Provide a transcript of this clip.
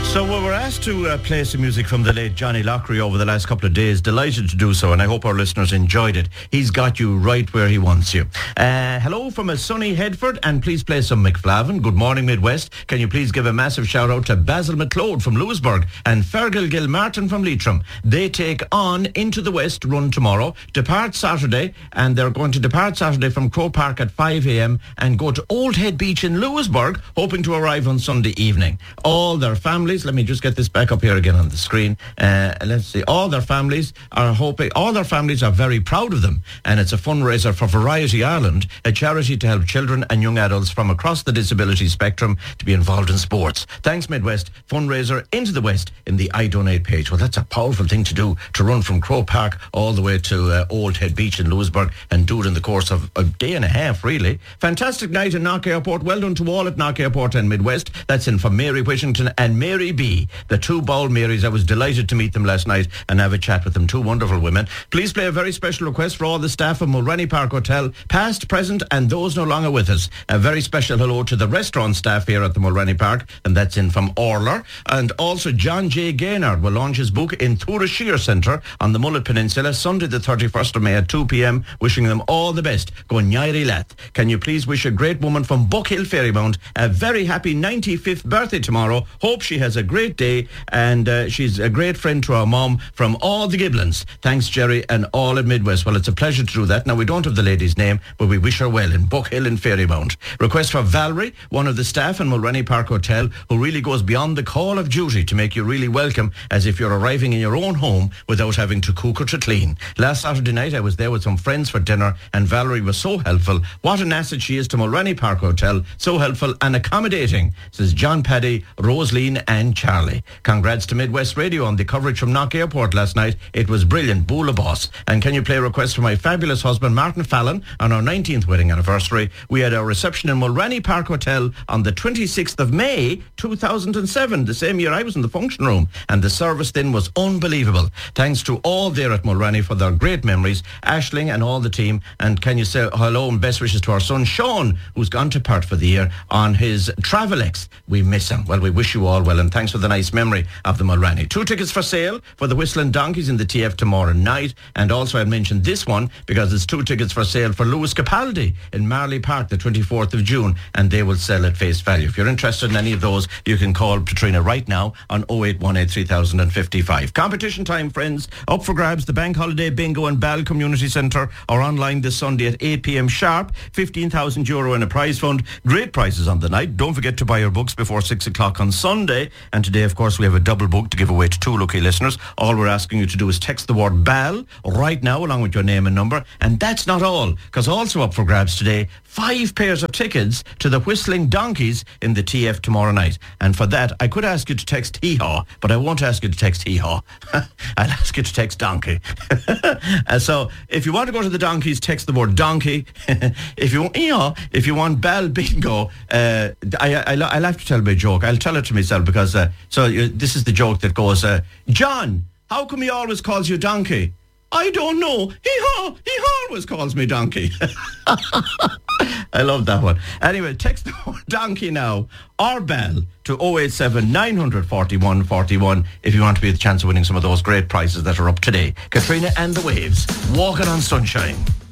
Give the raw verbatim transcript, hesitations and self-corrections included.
So we were asked to uh, play some music from the late Johnny Lockery over the last couple of days. Delighted to do so, and I hope our listeners enjoyed it. He's got you right where he wants you. Uh, hello from a sunny Headford, and please play some McFlavin. Good morning, Midwest. Can you please give a massive shout out to Basil McLeod from Lewisburg and Fergal Gilmartin from Leitrim. They take on Into the West run tomorrow, depart Saturday, and they're going to depart Saturday from Crow Park at five a.m. and go to Old Head Beach in Lewisburg, hoping to arrive on Sunday evening. All their families, let me just get this back up here again on the screen. Uh, let's see. All their families are hoping, all their families are very proud of them. And it's a fundraiser for Variety Ireland, a charity to help children and young adults from across the disability spectrum to be involved in sports. Thanks, Midwest. Fundraiser Into the West in the I Donate page. Well, that's a powerful thing to do, to run from Crow Park all the way to uh, Old Head Beach in Lewisburg and do it in the course of a day and a half, really. Fantastic night in Knock Airport. Well done to all at Knock Airport and Midwest. That's in from Mary Wishington and Mary B. The two Bowl Marys. I was delighted to meet them last night and have a chat with them. Two wonderful women. Please play a very special request for all the staff of Mulrenny Park Hotel, past, present and those no longer with us. A very special hello to the restaurant staff here at the Mulrenny Park, and that's in from Orler. And also John J. Gaynard will launch his book in Tura Shear Centre on the Mullet Peninsula Sunday the thirty-first of May at two p.m. Wishing them all the best. Go Nyairi Lath. Can you please wish a great woman from Buckhill Ferrybound a very happy ninety-fifth birthday tomorrow. Hope she has a great day, and uh, she's a great friend to our mom from all the Giblins. Thanks, Jerry, and all at Midwest. Well, it's a pleasure to do that. Now, we don't have the lady's name, but we wish her well in Buckhill and Ferrybound. Request for Valerie, one of the staff in Mulrenny Park Hotel, who really goes beyond the call of duty to make you really welcome, as if you're arriving in your own home without having to cook or to clean. Last Saturday night, I was there with some friends for dinner, and Valerie was so helpful. What an asset she is to Mulrenny Park Hotel. So helpful and accommodating, says John Paddy, Rosaline and Charlie. Congrats to Midwest Radio on the coverage from Knock Airport last night. It was brilliant. Boola boss. And can you play a request for my fabulous husband, Martin Fallon, on our nineteenth wedding anniversary? We had our reception in Mulrenny Park Hotel on the twenty-sixth of May, two thousand seven, the same year I was in the function room. And the service then was unbelievable. Thanks to all there at Mulrenny for their great memories, Aisling and all the team. And can you say hello and best wishes to our son, Sean, who's gone to Perth for the year on his Travelex. We miss him. Well, we wish you all well, and thanks for the nice memory of the Mulrenny. Two tickets for sale for the Whistling Donkeys in the T F tomorrow night. And also I mentioned this one because it's two tickets for sale for Lewis Capaldi in Marley Park the twenty-fourth of June, and they will sell at face value. If you're interested in any of those, you can call Katrina right now on oh eight one eight, three thousand fifty-five. Competition time, friends. Up for grabs, the Bank Holiday Bingo and Ball Community Centre are online this Sunday at eight p.m. sharp. fifteen thousand euro in a prize fund. Great prizes on the night. Don't forget to buy your books before six o'clock on Sunday. And today, of course, we have a double book to give away to two lucky listeners. All we're asking you to do is text the word BAL right now along with your name and number. And that's not all, because also up for grabs today, five pairs of tickets to the Whistling Donkeys in the T F tomorrow night. And for that, I could ask you to text hee-haw, but I won't ask you to text hee-haw. I'll ask you to text donkey. And so if you want to go to the Donkeys, text the word donkey. If you, you know, if you want Bal Bingo, uh, I, I, I'll have to tell my joke. I'll tell it to myself because, uh, so uh, this is the joke that goes, uh, John, how come he always calls you donkey? I don't know. Hee-haw, he always calls me donkey. I love that one. Anyway, text the word donkey now or bell to oh eight seven, nine four one, four one if you want to be the chance of winning some of those great prizes that are up today. Katrina and the Waves, Walking on Sunshine.